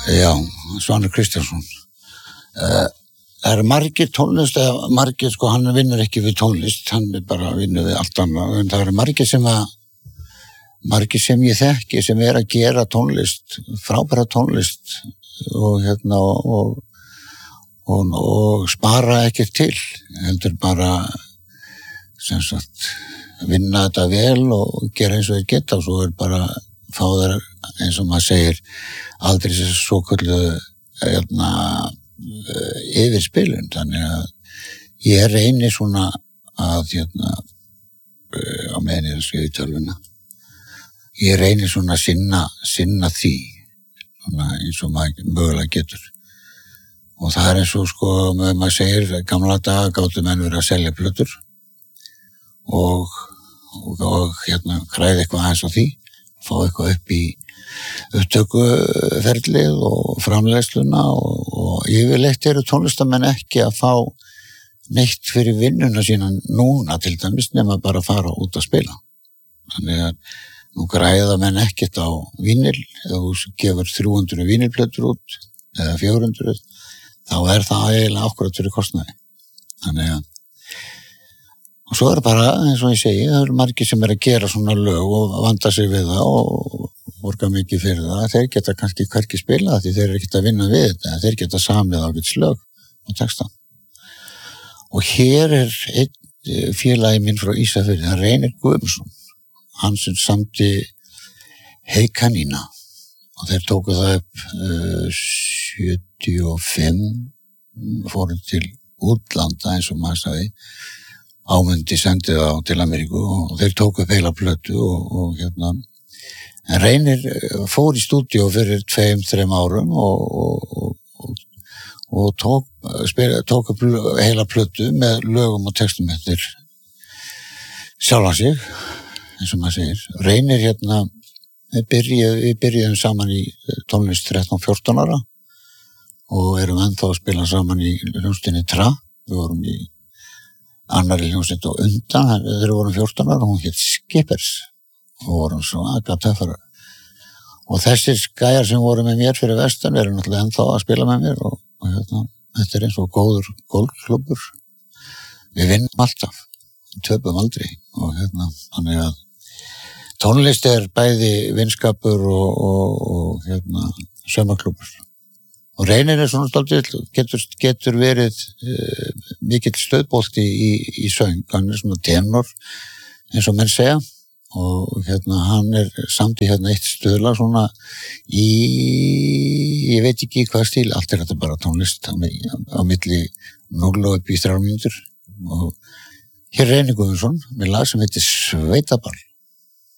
Já, Svanur Kristjánsson. Það eru margir tónlist, eða margir, sko, hann vinnur ekki við tónlist, hann bara vinnur við allt annað, en það eru margir sem ég þekki, sem að gera tónlist, frábæra tónlist, og spara ekkert til, heldur bara, sem sagt, vinna þetta vel og gera eins og þeir geta, og svo bara fá þeir, eins og maður segir, aldrei þessi svokölluðu, yfirspilun, þannig að ég reyni svona að á meðan ég skrifa í tölvuna ég reyni svona að sinna því svona eins og maður mögulega getur og það eins og sko maður segir gamla daga gátu menn verið að selja plötur og græði eitthvað aðeins á því fá eitthvað upp í upptökuferlið og framleiðsluna og yfirleitt eru tónlistamenn ekki að fá neitt fyrir vinnuna sína núna til dæmis nema bara að fara út að spila. Þannig að nú græða menn ekkert á vínil, ef þú gefur 300 vínilplötur út eða 400, þá það eiginlega akkurat fyrir kostnaði. Þannig að og svo bara, eins og ég segi, það eru margir sem að gera svona lög og vanda sig við það og borga mikið fyrir það. Þeir geta kannski hvergi spila því þeir eru ekkert að vinna við þetta. Þeir geta samið ágætis lög og texta. Og hér einn félagi minn frá Ísafirði, hann Reynir Guðmundsson. Hann sem samdi Hey Kanína og þeir tóku það upp 75, fóru til útlanda eins og maður sagði. Ámundi sendið á til Ameríku og þeir tóku upp heila plötu og en Reynir fór í stúdíó fyrir 2-3 árum og tók upp heila plötu með lögum og textum eftir sjálfan sig, eins og maður segir. Reynir við byrjuðum saman í tónlist 13-14 ára og erum ennþá að spila saman í hljómsveitinni Tra. Við vorum í annarri hljómsveit og undan, þeir vorum 14 ára og hún hét Skippers og vorum svo töffara. Og þessir gæjar sem voru með mér fyrir vestan eru náttúrulega ennþá að spila með mér og þetta eins og góður golfklúbbur. Við vinnum alltaf, töpum aldrei og þannig að tónlist bæði vinskapur og saumaklúbbur. Og Reynir svona stoltið, getur verið mikill stöðbolti í söng, hann svona tenor, eins og menn segja, og hann samt í eitt stöðla svona ég veit ekki hvað stíl, allt þetta bara tónlist á milli 0 og upp í 3 mínútur, og hér Reynir Guðmundsson með lag sem heitir Sveitaball.